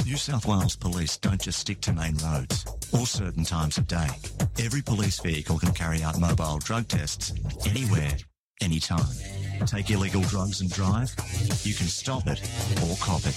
New South Wales Police don't just stick to main roads or certain times of day. Every police vehicle can carry out mobile drug tests anywhere, anytime. Take illegal drugs and drive? You can stop it or cop it.